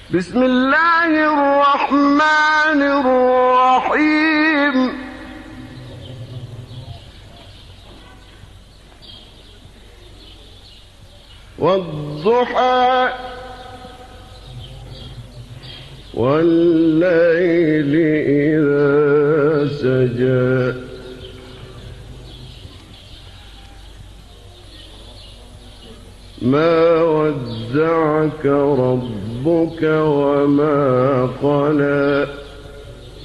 بسم الله الرحمن الرحيم. والضحى والليل إذا سجى ما ودعك ربك وما قلى